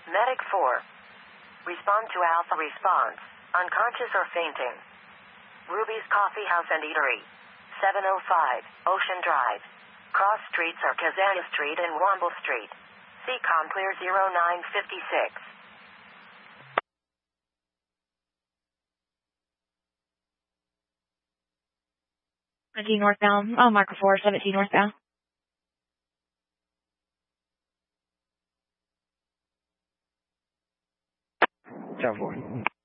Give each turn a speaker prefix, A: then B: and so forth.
A: Medic 4. Respond to Alpha response. Unconscious or fainting. Ruby's Coffee House and Eatery. 705 Ocean Drive. Cross streets are Kazana Street and Womble Street. CCOM clear 0956.
B: 17 northbound. Oh, Micro 4, 17 northbound.
C: Tower 4.